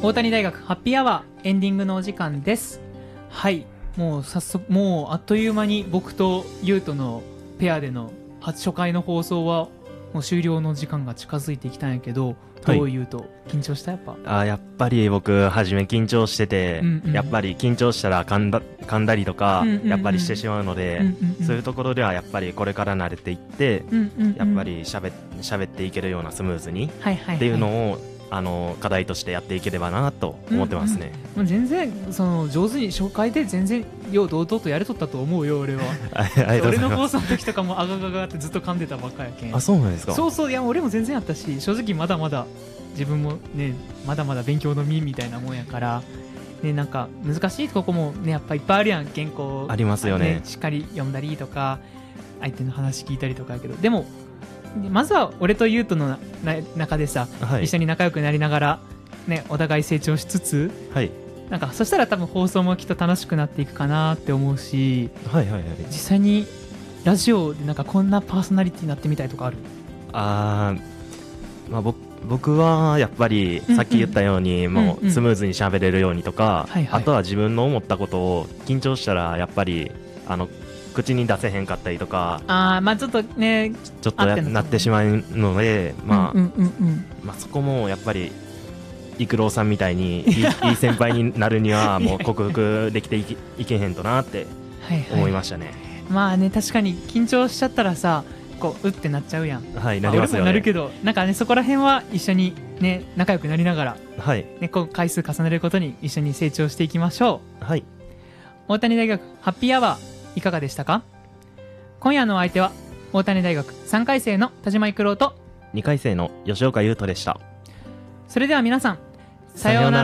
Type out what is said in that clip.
大谷大学ハッピーアワーエンディングのお時間です。はい、もう早速、もうあっという間に僕とゆうとのペアでの初回の放送はもう終了の時間が近づいてきたんやけど、どういうと緊張した？やっぱやっぱり僕初め緊張してて、やっぱり緊張したら噛んだりとか、やっぱりしてしまうので、そういうところではやっぱりこれから慣れていって、やっぱり喋っていけるようなスムーズにっていうのを課題としてやっていければなと思ってますね。 もう全然その上手に紹介で全然堂々とやれとったと思うよ俺は。俺の放送の時とかもあがががってずっと噛んでたばっかやけん。 あ、そうなんですか。 そう、いや俺も全然やったし、正直まだまだ自分もねまだまだ勉強の身みたいなもんやからね、なんか難しいとこもねやっぱいっぱいあるやん。原稿ありますよね。 しっかり読んだりとか相手の話聞いたりとかやけど、でもまずは俺とユウとの中でさ、一緒に仲良くなりながらねお互い成長しつつ、なんかそしたら多分放送もきっと楽しくなっていくかなって思うし、実際にラジオでなんかこんなパーソナリティになってみたいとかある？ 僕はやっぱりさっき言ったようにもうスムーズに喋れるようにとか、あとは自分の思ったことを緊張したらやっぱり口に出せへんかったりとか、 ちょっとねちょっとなってしまうので、そこもやっぱり育郎さんみたいにいい先輩になるにはもう克服できていけへんとなって思いましたね。 まあね、確かに緊張しちゃったらさこうってなっちゃうやん。 なりますよね。 俺もなるけど、なんかねそこら辺は一緒にね仲良くなりながら、こう回数重ねることに一緒に成長していきましょう。大谷大学ハッピーアワーいかがでしたか？今夜のお相手は大谷大学3回生の田島育郎と 2回生の吉岡優斗でした。 それでは皆さん、さようなら。